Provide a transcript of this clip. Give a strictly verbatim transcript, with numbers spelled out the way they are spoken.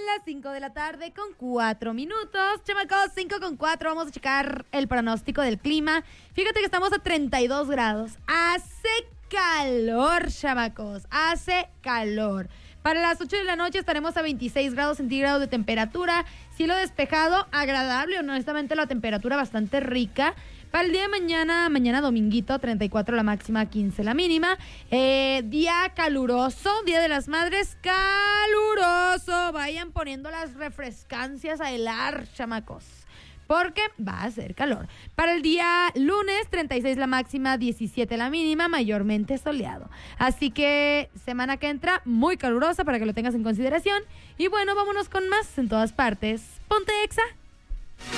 las cinco de la tarde con cuatro minutos. Chamacos, cinco con cuatro. Vamos a checar el pronóstico del clima. Fíjate que estamos a treinta y dos grados. Hace calor, chamacos. Hace calor. Para las ocho de la noche estaremos a veintiséis grados centígrados de temperatura. Cielo despejado, agradable. Honestamente, la temperatura bastante rica. Para el día de mañana, mañana dominguito, treinta y cuatro la máxima, quince la mínima. Eh, día caluroso, Día de las Madres, caluroso. Vayan poniendo las refrescancias a helar, chamacos, porque va a ser calor. Para el día lunes, treinta y seis la máxima, diecisiete la mínima, mayormente soleado. Así que semana que entra, muy calurosa para que lo tengas en consideración. Y bueno, vámonos con más en todas partes. Ponte Exa.